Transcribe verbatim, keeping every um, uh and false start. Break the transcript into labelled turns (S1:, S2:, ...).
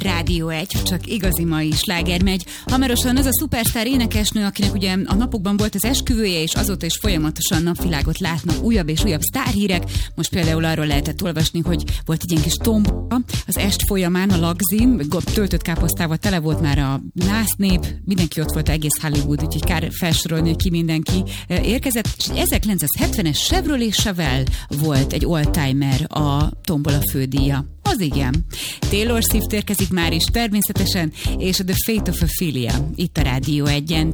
S1: Rádió egy, csak igazi mai sláger megy. Hamarosan az a szupersztár énekesnő, akinek ugye a napokban volt az esküvője, és azóta is folyamatosan napvilágot látnak újabb és újabb sztárhírek. Most például arról lehetett olvasni, hogy volt egy ilyen kis tomba az est folyamán a Lagzin, töltött káposztával tele volt már a násznép, mindenki ott volt, egész Hollywood, úgyhogy kár felsorolni, hogy ki mindenki érkezett. És egy ezerkilencszázhetvenes Chevrolet Chevelle volt egy oldtimer a tombola fődíja. Az igen. Taylor Swift érkezik már is természetesen, és a The Fate of Ophelia itt a Rádió egyen.